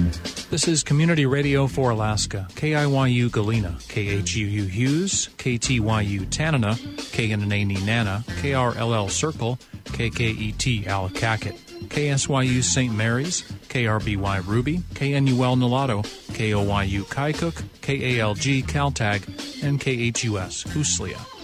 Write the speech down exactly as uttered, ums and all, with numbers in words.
This is Community Radio for Alaska, K I Y U Galena, K H U U Hughes, K T Y U Tanana, K N N A Nenana, K R L L Circle, K K E T Allakaket, K S Y U Saint Mary's, K R B Y Ruby, K N U L Nulato, K O Y U Kaikuk, K A L G Caltag, and K H U S Huslia.